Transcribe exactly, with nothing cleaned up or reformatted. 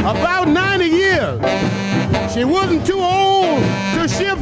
about ninety years. She wasn't too old to ship